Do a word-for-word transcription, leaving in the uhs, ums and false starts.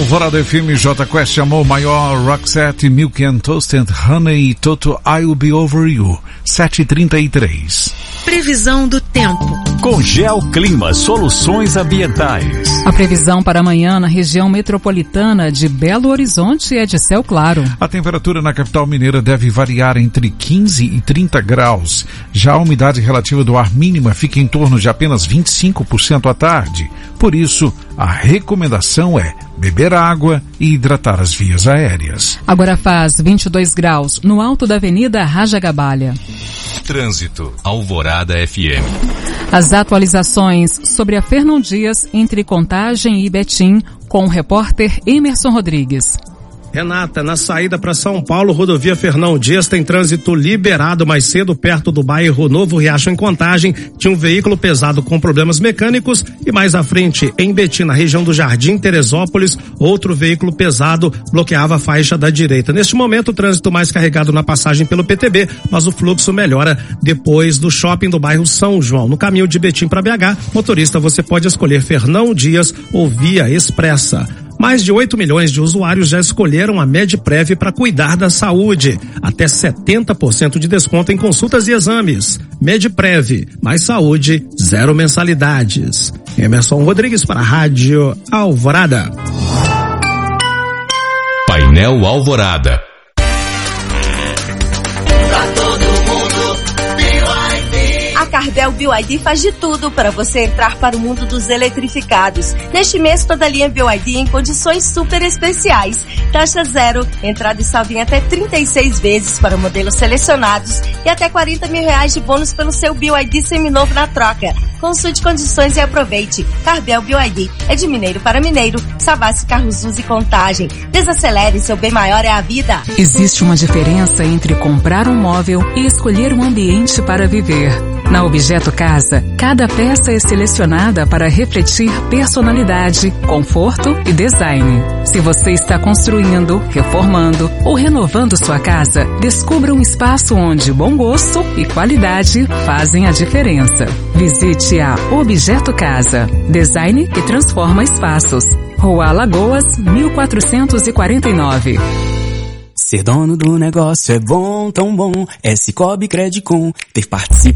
Alvorada F M, J Quest, Amor Maior, Roxette, Milk and Toast and Honey e Toto, I'll Be Over You, sete e trinta e três. Previsão do tempo. Congel Clima Soluções Ambientais. A previsão para amanhã na região metropolitana de Belo Horizonte é de céu claro. A temperatura na capital mineira deve variar entre quinze e trinta graus. Já a umidade relativa do ar mínima fica em torno de apenas vinte e cinco por cento à tarde. Por isso, a recomendação é beber água e hidratar as vias aéreas. Agora faz vinte e dois graus no alto da Avenida Rajagabalha. Trânsito, Alvorada F M. As atualizações sobre a Fernão Dias entre Contagem e Betim com o repórter Emerson Rodrigues. Renata, na saída para São Paulo, rodovia Fernão Dias tem trânsito liberado mais cedo perto do bairro Novo Riacho em Contagem. Tinha um veículo pesado com problemas mecânicos e mais à frente, em Betim, na região do Jardim Teresópolis, outro veículo pesado bloqueava a faixa da direita. Neste momento, o trânsito mais carregado na passagem pelo P T B, mas o fluxo melhora depois do shopping do bairro São João. No caminho de Betim para B H, motorista, você pode escolher Fernão Dias ou Via Expressa. Mais de oito milhões de usuários já escolheram a Medprev para cuidar da saúde. Até setenta por cento de desconto em consultas e exames. Medprev, mais saúde, zero mensalidades. Emerson Rodrigues para a Rádio Alvorada. Painel Alvorada. Cardel B Y D faz de tudo para você entrar para o mundo dos eletrificados. Neste mês, toda a linha B Y D em condições super especiais. Taxa zero, entrada e saldo em até trinta e seis vezes para modelos selecionados e até quarenta mil reais de bônus pelo seu B Y D seminovo na troca. Consulte condições e aproveite. Cardel B Y D é de mineiro para mineiro. Savassi Carros Uso e Contagem. Desacelere, seu bem maior é a vida. Existe uma diferença entre comprar um móvel e escolher um ambiente para viver. Na Objeto Casa, cada peça é selecionada para refletir personalidade, conforto e design. Se você está construindo, reformando ou renovando sua casa, descubra um espaço onde bom gosto e qualidade fazem a diferença. Visite a Objeto Casa, design que transforma espaços. Rua Alagoas, mil quatrocentos e quarenta e nove. Ser dono do negócio é bom, tão bom. É Cicobi Credicom. Ter participado